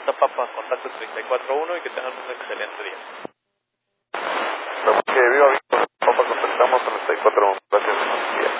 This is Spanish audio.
Santa Papa, contacto 341 y que tengan un excelente día. Que viva